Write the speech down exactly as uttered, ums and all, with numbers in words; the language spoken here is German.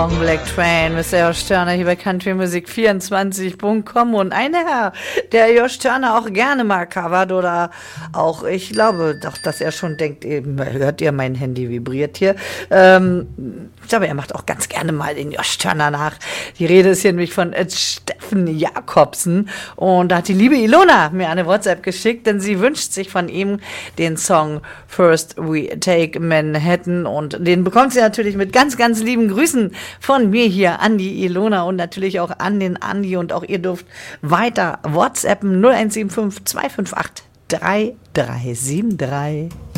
Black Train, Mister Josh Turner hier bei country music vierundzwanzig punkt com und ein Herr, der Josh Turner auch gerne mal covert oder auch, ich glaube doch, dass er schon denkt, eben, hört ihr, mein Handy vibriert hier, ähm, ich glaube, er macht auch ganz gerne mal den Josh Turner nach. Die Rede ist hier nämlich von Steffen Jakobsen und da hat die liebe Ilona mir eine WhatsApp geschickt, denn sie wünscht sich von ihm den Song First We Take Manhattan und den bekommt sie natürlich mit ganz, ganz lieben Grüßen von mir hier an die Ilona und natürlich auch an den Andi und auch ihr dürft weiter WhatsAppen null eins sieben fünf zwei fünf acht drei drei sieben drei.